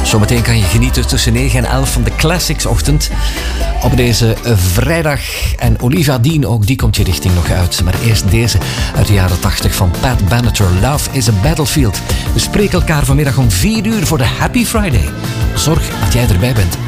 Zometeen kan je genieten tussen 9 en 11 van de Classics-ochtend op deze vrijdag. En Olivia Dean, ook die komt je richting nog uit. Maar eerst deze uit de jaren 80 van Pat Benatar. Love is a Battlefield. We spreken elkaar vanmiddag om 4 uur voor de Happy Friday. Zorg dat jij erbij bent.